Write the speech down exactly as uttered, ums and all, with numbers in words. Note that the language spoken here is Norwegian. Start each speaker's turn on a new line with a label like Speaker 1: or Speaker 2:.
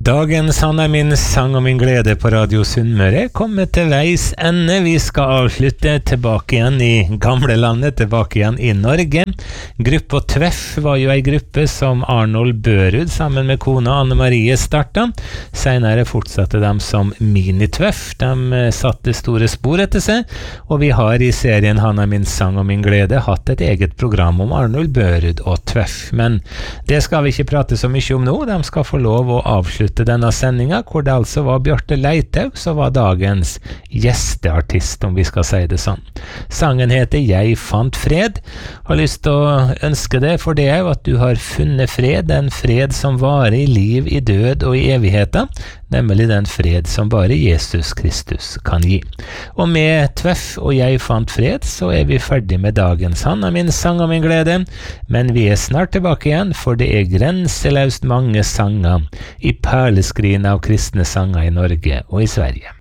Speaker 1: Dagens Han er min sang og min glede på Radio Sunnmøre kommer til veis ende. Vi skal avslutte tilbake igjen i gamle landet, tilbake igjen i Norge. Gruppa Tveff var jo en gruppe som Arnold Børud sammen med kona Anne Marie startet. Senere fortsatte de som Mini-Tveff. De satte store spor etter seg, og vi har i serien Han er min sang og min glede hatt et eget program om Arnold Børud og Tveff. Men det skal vi ikke prate så mye om nå. De skal få lov å avslutte til denne sendinga, hvor det altså var Bjarte Leithaug som var dagens gjesteartist, om vi skal si det sånn. Sangen heter Jeg fant fred. Har lyst til å ønske det for det er jo at du har funnet fred, en fred som varer i liv, i død og i evigheten, nemlig den fred som bare Jesus Kristus kan gi. Og med Tveff og Jeg fant fred, så er vi ferdig med dagens Han er min sang og min glede, men vi er snart tilbake igjen, for det er grenseløst mange sanger i perleskrin av kristne sanger i Norge og i Sverige.